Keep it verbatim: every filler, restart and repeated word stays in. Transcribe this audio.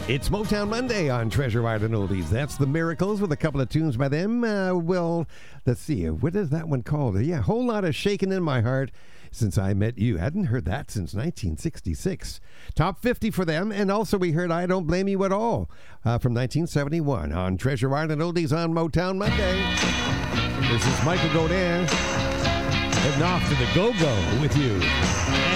It's Motown Monday on Treasure Island Oldies. That's the Miracles with a couple of tunes by them. Uh, well, let's see. What is that one called? Yeah, Whole Lot of Shaking in My Heart Since I Met You. Hadn't heard that since nineteen sixty-six. Top fifty for them. And also we heard I Don't Blame You at All uh, from nineteen seventy-one on Treasure Island Oldies on Motown Monday. This is Michael Godin heading off to the go-go with you.